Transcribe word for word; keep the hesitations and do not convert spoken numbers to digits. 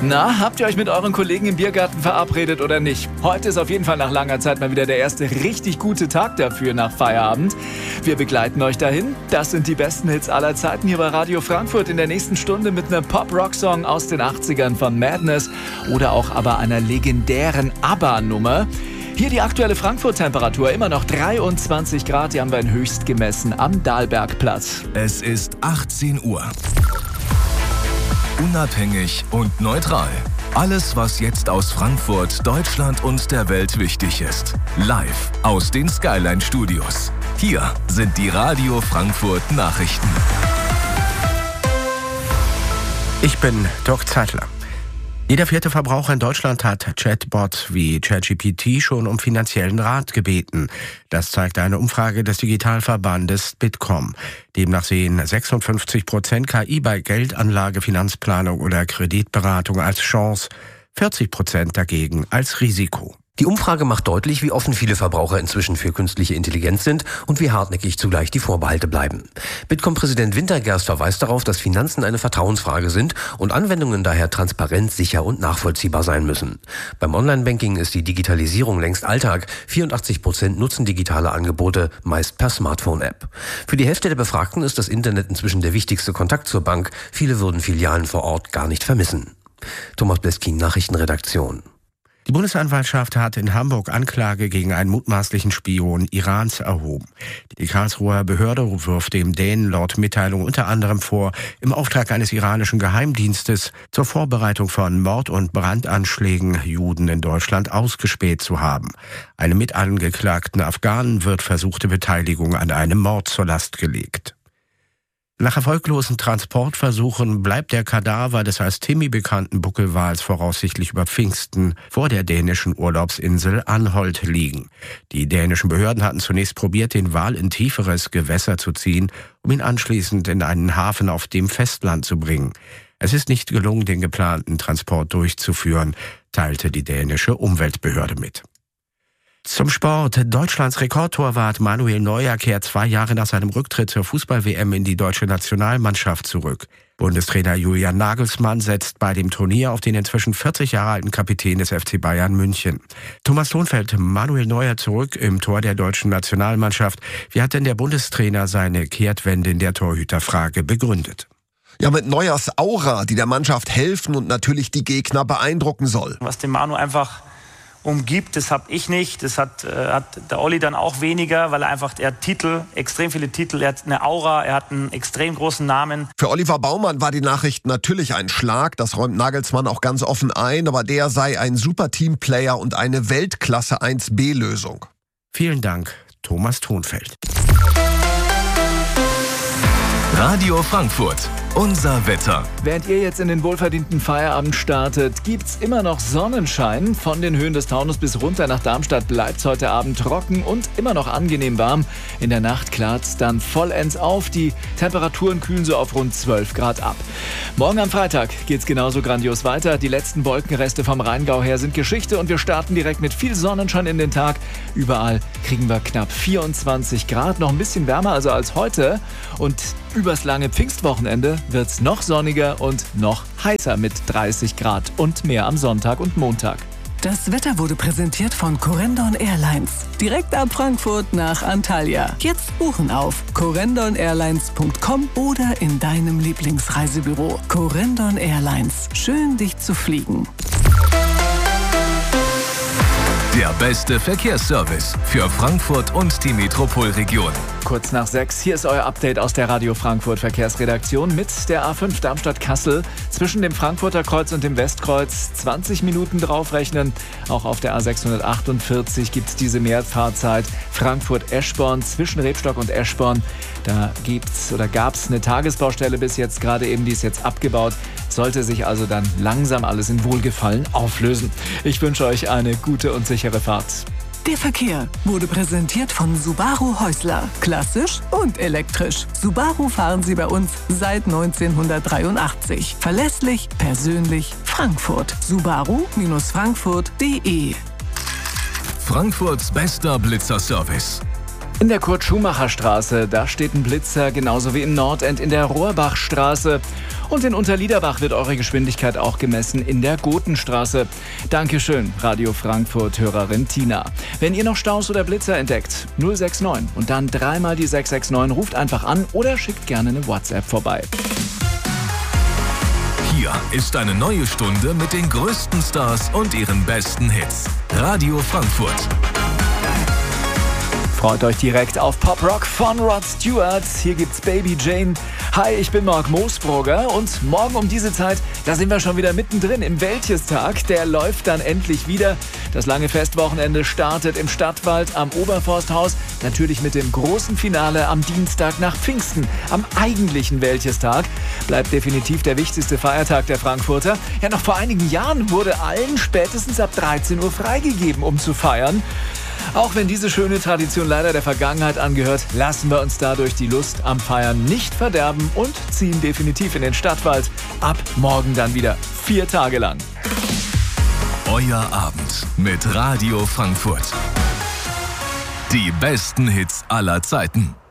Na, habt ihr euch mit euren Kollegen im Biergarten verabredet oder nicht? Heute ist auf jeden Fall nach langer Zeit mal wieder der erste richtig gute Tag dafür nach Feierabend. Wir begleiten euch dahin. Das sind die besten Hits aller Zeiten hier bei Radio Frankfurt in der nächsten Stunde mit einem Pop-Rock-Song aus den achtzigern von Madness oder auch aber einer legendären ABBA-Nummer. Hier die aktuelle Frankfurt-Temperatur, immer noch dreiundzwanzig Grad, die haben wir in Höchst gemessen am Dahlbergplatz. Es ist achtzehn Uhr. Unabhängig und neutral. Alles, was jetzt aus Frankfurt, Deutschland und der Welt wichtig ist. Live aus den Skyline-Studios. Hier sind die Radio Frankfurt Nachrichten. Ich bin Dirk Zeitler. Jeder vierte Verbraucher in Deutschland hat Chatbot wie ChatGPT schon um finanziellen Rat gebeten. Das zeigt eine Umfrage des Digitalverbandes Bitkom. Demnach sehen sechsundfünfzig Prozent K I bei Geldanlage, Finanzplanung oder Kreditberatung als Chance, vierzig Prozent dagegen als Risiko. Die Umfrage macht deutlich, wie offen viele Verbraucher inzwischen für künstliche Intelligenz sind und wie hartnäckig zugleich die Vorbehalte bleiben. Bitkom-Präsident Wintergerst verweist darauf, dass Finanzen eine Vertrauensfrage sind und Anwendungen daher transparent, sicher und nachvollziehbar sein müssen. Beim Online-Banking ist die Digitalisierung längst Alltag. vierundachtzig Prozent nutzen digitale Angebote, meist per Smartphone-App. Für die Hälfte der Befragten ist das Internet inzwischen der wichtigste Kontakt zur Bank. Viele würden Filialen vor Ort gar nicht vermissen. Thomas Bleskin, Nachrichtenredaktion. Die Bundesanwaltschaft hat in Hamburg Anklage gegen einen mutmaßlichen Spion Irans erhoben. Die Karlsruher Behörde wirft dem Dänen laut Mitteilung unter anderem vor, im Auftrag eines iranischen Geheimdienstes zur Vorbereitung von Mord- und Brandanschlägen Juden in Deutschland ausgespäht zu haben. Einem mitangeklagten Afghanen wird versuchte Beteiligung an einem Mord zur Last gelegt. Nach erfolglosen Transportversuchen bleibt der Kadaver des als Timmy bekannten Buckelwals voraussichtlich über Pfingsten vor der dänischen Urlaubsinsel Anholt liegen. Die dänischen Behörden hatten zunächst probiert, den Wal in tieferes Gewässer zu ziehen, um ihn anschließend in einen Hafen auf dem Festland zu bringen. Es ist nicht gelungen, den geplanten Transport durchzuführen, teilte die dänische Umweltbehörde mit. Zum Sport. Deutschlands Rekordtorwart Manuel Neuer kehrt zwei Jahre nach seinem Rücktritt zur Fußball-W M in die deutsche Nationalmannschaft zurück. Bundestrainer Julian Nagelsmann setzt bei dem Turnier auf den inzwischen vierzig Jahre alten Kapitän des F C Bayern München. Thomas Thonfeld, Manuel Neuer zurück im Tor der deutschen Nationalmannschaft. Wie hat denn der Bundestrainer seine Kehrtwende in der Torhüterfrage begründet? Ja, mit Neuers Aura, die der Mannschaft helfen und natürlich die Gegner beeindrucken soll. Was den Manu einfach umgibt, das habe ich nicht, das hat, äh, hat der Olli dann auch weniger, weil er einfach, er hat Titel, extrem viele Titel, er hat eine Aura, er hat einen extrem großen Namen. Für Oliver Baumann war die Nachricht natürlich ein Schlag, das räumt Nagelsmann auch ganz offen ein, aber der sei ein super Teamplayer und eine Weltklasse eins B Lösung. Vielen Dank, Thomas Thonfeld. Radio Frankfurt, unser Wetter. Während ihr jetzt in den wohlverdienten Feierabend startet, gibt's immer noch Sonnenschein. Von den Höhen des Taunus bis runter nach Darmstadt bleibt's heute Abend trocken und immer noch angenehm warm. In der Nacht klart's dann vollends auf. Die Temperaturen kühlen so auf rund zwölf Grad ab. Morgen am Freitag geht's genauso grandios weiter. Die letzten Wolkenreste vom Rheingau her sind Geschichte und wir starten direkt mit viel Sonnenschein in den Tag. Überall kriegen wir knapp vierundzwanzig Grad, noch ein bisschen wärmer also als heute. Und übers lange Pfingstwochenende wird's noch sonniger und noch heißer mit dreißig Grad und mehr am Sonntag und Montag. Das Wetter wurde präsentiert von Corendon Airlines. Direkt ab Frankfurt nach Antalya. Jetzt buchen auf corendon airlines punkt com oder in deinem Lieblingsreisebüro. Corendon Airlines. Schön, dich zu fliegen. Der beste Verkehrsservice für Frankfurt und die Metropolregion. Kurz nach sechs, hier ist euer Update aus der Radio Frankfurt Verkehrsredaktion mit der A fünf Darmstadt-Kassel. Zwischen dem Frankfurter Kreuz und dem Westkreuz zwanzig Minuten draufrechnen. Auch auf der A sechshundertachtundvierzig gibt es diese Mehrfahrzeit. Frankfurt-Eschborn zwischen Rebstock und Eschborn. Da gibt's oder gab's eine Tagesbaustelle bis jetzt, gerade eben, die ist jetzt abgebaut. Sollte sich also dann langsam alles in Wohlgefallen auflösen. Ich wünsche euch eine gute und sichere Fahrt. Der Verkehr wurde präsentiert von Subaru Häusler. Klassisch und elektrisch. Subaru fahren Sie bei uns seit neunzehnhundertdreiundachtzig. Verlässlich, persönlich, Frankfurt. Subaru Frankfurt punkt de. Frankfurts bester Blitzerservice. In der Kurt-Schumacher-Straße, da steht ein Blitzer, genauso wie im Nordend in der Rohrbachstraße. Und in Unterliederbach wird eure Geschwindigkeit auch gemessen in der Gotenstraße. Dankeschön, Radio Frankfurt-Hörerin Tina. Wenn ihr noch Staus oder Blitzer entdeckt, null sechs neun und dann dreimal die sechs sechs neun, ruft einfach an oder schickt gerne eine WhatsApp vorbei. Hier ist eine neue Stunde mit den größten Stars und ihren besten Hits. Radio Frankfurt. Freut euch direkt auf Pop-Rock von Rod Stewart. Hier gibt's Baby Jane. Hi, ich bin Marc Moosbrugger und morgen um diese Zeit, da sind wir schon wieder mittendrin im Wäldchestag. Der läuft dann endlich wieder. Das lange Festwochenende startet im Stadtwald am Oberforsthaus. Natürlich mit dem großen Finale am Dienstag nach Pfingsten. Am eigentlichen Wäldchestag bleibt definitiv der wichtigste Feiertag der Frankfurter. Ja, noch vor einigen Jahren wurde allen spätestens ab dreizehn Uhr freigegeben, um zu feiern. Auch wenn diese schöne Tradition leider der Vergangenheit angehört, lassen wir uns dadurch die Lust am Feiern nicht verderben und ziehen definitiv in den Stadtwald. Ab morgen dann wieder vier Tage lang. Euer Abend mit Radio Frankfurt. Die besten Hits aller Zeiten.